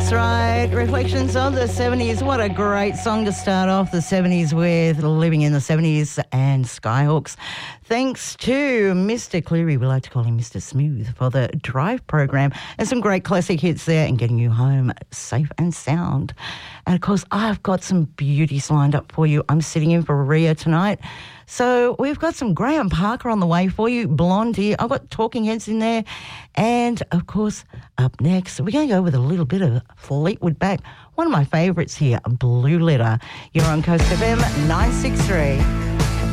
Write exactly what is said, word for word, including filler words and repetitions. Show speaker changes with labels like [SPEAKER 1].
[SPEAKER 1] That's right. Reflections of the seventies. What a great song to start off the seventies with, Living in the seventies and Skyhawks. Thanks to Mister Cleary, we like to call him Mister Smooth, for the Drive program and some great classic hits there and getting you home safe and sound. And, of course, I've got some beauties lined up for you. I'm sitting in for Ria tonight. So we've got some Graham Parker on the way for you, Blondie. I've got Talking Heads in there. And, of course, up next, we're going to go with a little bit of Fleetwood Mac. One of my favourites here, Blue Letter. You're on Coast F M nine six three.